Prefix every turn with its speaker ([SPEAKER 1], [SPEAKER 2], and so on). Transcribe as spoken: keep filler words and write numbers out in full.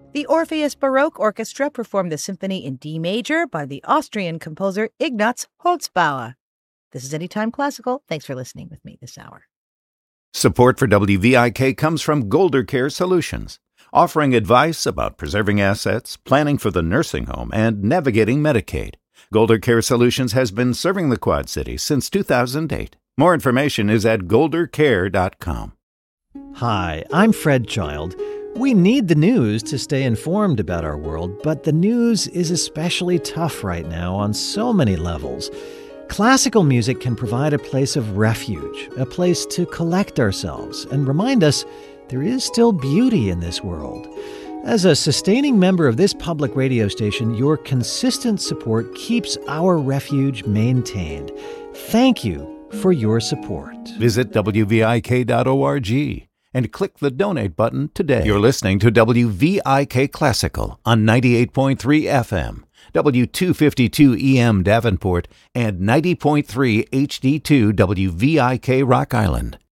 [SPEAKER 1] The Orpheus Baroque Orchestra performed the symphony in D major by the Austrian composer Ignaz Holzbauer. This is Anytime Classical. Thanks for listening with me this hour.
[SPEAKER 2] Support for W V I K comes from Golder Care Solutions, offering advice about preserving assets, planning for the nursing home, and navigating Medicaid. Golder Care Solutions has been serving the Quad Cities since two thousand eight. More information is at golder care dot com.
[SPEAKER 3] Hi, I'm Fred Child. We need the news to stay informed about our world, but the news is especially tough right now on so many levels. Classical music can provide a place of refuge, a place to collect ourselves and remind us there is still beauty in this world. As a sustaining member of this public radio station, your consistent support keeps our refuge maintained. Thank you for your support.
[SPEAKER 2] Visit W V I K dot org and click the donate button today. You're listening to W V I K Classical on ninety-eight point three F M, W two fifty-two E M Davenport, and ninety point three H D two W V I K Rock Island.